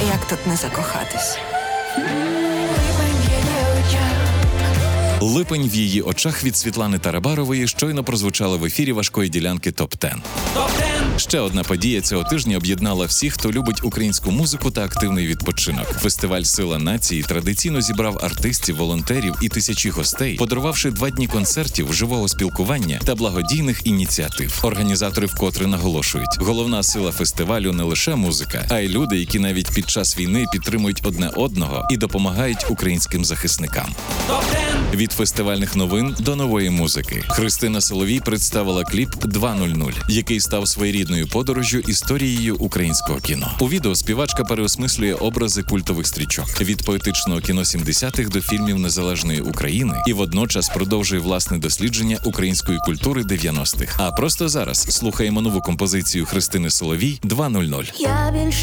Як тут не закохатись? «Липень в її очах» від Світлани Тарабарової щойно прозвучала в ефірі важкої ділянки ТОП-10. Ще одна подія цього тижня об'єднала всіх, хто любить українську музику та активний відпочинок. Фестиваль «Сила нації» традиційно зібрав артистів, волонтерів і тисячі гостей, подарувавши 2 дні концертів, живого спілкування та благодійних ініціатив. Організатори вкотре наголошують, головна сила фестивалю не лише музика, а й люди, які навіть під час війни підтримують одне одного і допомагають українським захисникам. Від фестивальних новин до нової музики. Христина Соловій представила кліп «2.00», який став своєрідною подорожжю історією українського кіно. У відео співачка переосмислює образи культових стрічок. Від поетичного кіно 70-х до фільмів незалежної України і водночас продовжує власне дослідження української культури 90-х. А просто зараз слухаємо нову композицію Христини Соловій «2.00». Я більше